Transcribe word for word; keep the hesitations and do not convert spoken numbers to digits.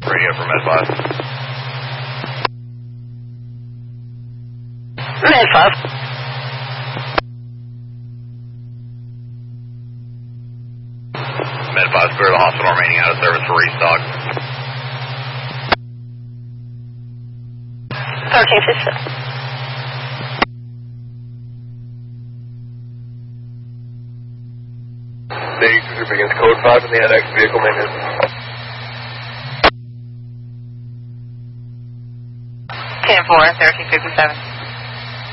Radio for Med five. Med five. Med five, clear the hospital remaining out of service for restock. thirteen fifty-seven. Day cruiser begins code five in the N X vehicle maintenance. ten four, thirteen fifty-seven.